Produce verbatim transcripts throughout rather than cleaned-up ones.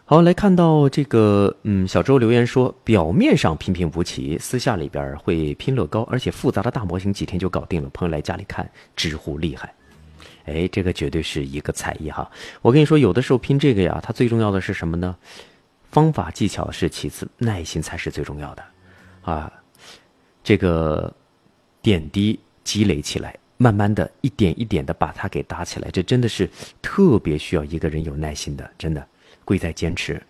好，来看到这个，嗯，小周留言说，表面上平平无奇，私下里边会拼乐高，而且复杂的大模型几天就搞定了。朋友来家里看，直呼厉害。哎，这个绝对是一个才艺哈。我跟你说，有的时候拼这个呀，它最重要的是什么呢？方法技巧是其次，耐心才是最重要的啊。这个点滴积累起来，慢慢的一点一点的把它给搭起来，这真的是特别需要一个人有耐心的，真的。贵在坚持。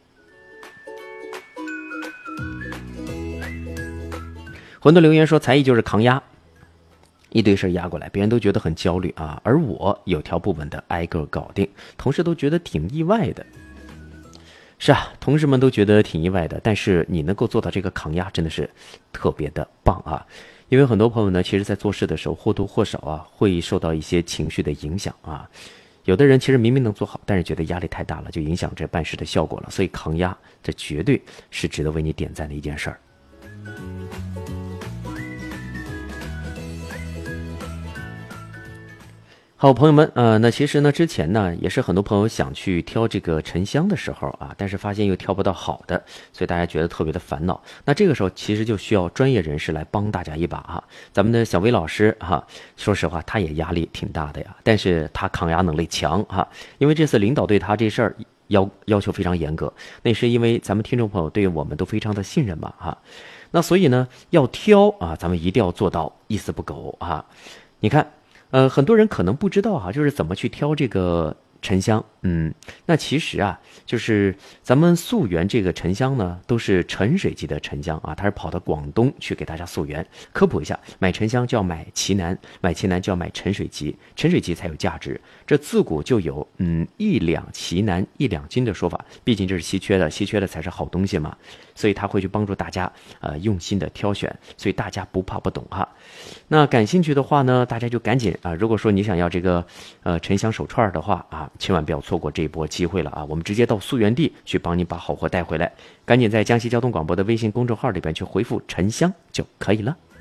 混沌留言说，才艺就是抗压，一堆事压过来，别人都觉得很焦虑啊，而我有条不紊的挨个搞定，同事都觉得挺意外的。是啊，同事们都觉得挺意外的，但是你能够做到这个抗压，真的是特别的棒啊！因为很多朋友呢，其实在做事的时候或多或少啊，会受到一些情绪的影响啊。有的人其实明明能做好，但是觉得压力太大了，就影响这办事的效果了。所以抗压，这绝对是值得为你点赞的一件事儿。好，朋友们，呃，那其实呢，之前呢，也是很多朋友想去挑这个沉香的时候啊，但是发现又挑不到好的，所以大家觉得特别的烦恼。那这个时候其实就需要专业人士来帮大家一把哈。咱们的小薇老师哈，说实话，他也压力挺大的呀，但是他抗压能力强哈，因为这次领导对他这事儿要要求非常严格，那是因为咱们听众朋友对我们都非常的信任嘛哈。那所以呢，要挑啊，咱们一定要做到一丝不苟啊。你看。呃，很多人可能不知道哈、啊，就是怎么去挑这个沉香。嗯，那其实啊，就是咱们溯源这个沉香呢，都是沉水级的沉香啊，它是跑到广东去给大家溯源。科普一下，买沉香就要买奇楠，买奇楠就要买沉水级，沉水级才有价值。这自古就有嗯一两奇楠一两金的说法，毕竟这是稀缺的，稀缺的才是好东西嘛。所以他会去帮助大家呃用心的挑选，所以大家不怕不懂哈。那感兴趣的话呢，大家就赶紧啊！如果说你想要这个呃沉香手串的话啊，千万不要错过这一波机会了啊！我们直接到溯源地去帮你把好货带回来，赶紧在江西交通广播的微信公众号里边去回复沉香就可以了。